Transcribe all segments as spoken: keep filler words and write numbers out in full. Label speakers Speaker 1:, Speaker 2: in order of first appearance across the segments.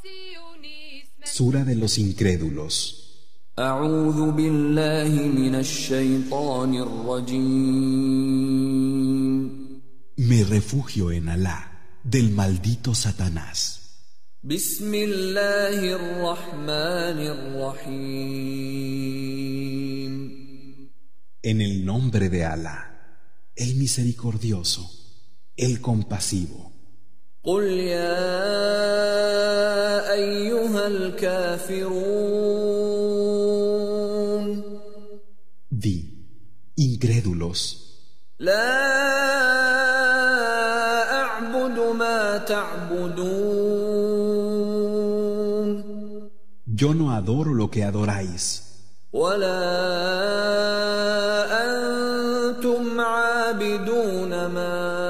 Speaker 1: Sura de los incrédulos.
Speaker 2: أعوذ بالله من الشيطان الرجيم.
Speaker 1: Me refugio en Alá, del maldito Satanás.
Speaker 2: بسم الله الرحمن الرحيم.
Speaker 1: En el nombre de Alá, el misericordioso, el compasivo.
Speaker 2: قل يا أيها الكافرون.
Speaker 1: Di, incrédulos,
Speaker 2: لا أعبد ما تعبدون.
Speaker 1: yo no adoro lo que adoráis,
Speaker 2: ولا أنتم عابدون ما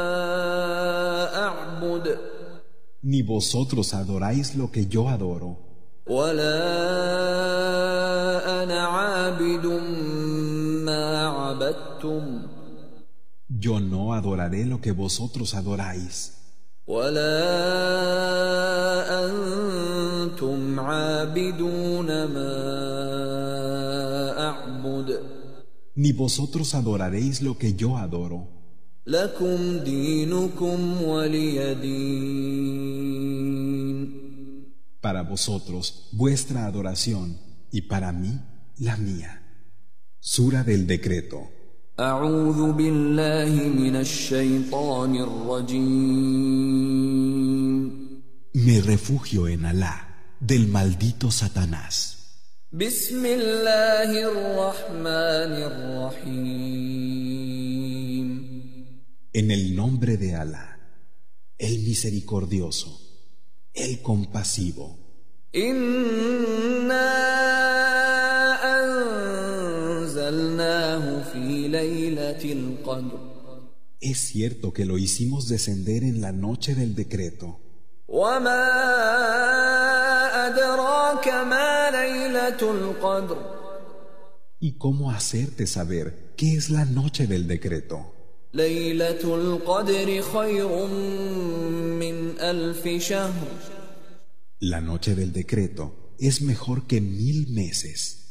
Speaker 2: أعبد.
Speaker 1: ni vosotros adoráis lo que yo adoro,
Speaker 2: ولا أنا عابد ما عبدتم.
Speaker 1: yo no adoraré lo que vosotros adoráis,
Speaker 2: ولا أنتم عابدون ما أعبد.
Speaker 1: ni vosotros adoraréis lo que yo adoro.
Speaker 2: لكم دينكم ولي دين.
Speaker 1: Para vosotros vuestra adoración y para mí la mía. Sura del decreto.
Speaker 2: أعوذ بالله من الشيطان الرجيم.
Speaker 1: Me refugio en Alá, del maldito Satanás.
Speaker 2: بسم الله الرحمن الرحيم.
Speaker 1: En el nombre de Alá, el misericordioso, el compasivo.
Speaker 2: إنا أنزلناه في ليلة القدر.
Speaker 1: Es cierto que lo hicimos descender en la noche del decreto.
Speaker 2: وما أدراك ما ليلة القدر.
Speaker 1: ¿Y cómo hacerte saber qué es la noche del decreto?
Speaker 2: ليلة القدر خير من ألف شهر.
Speaker 1: La noche del decreto es mejor que mil meses.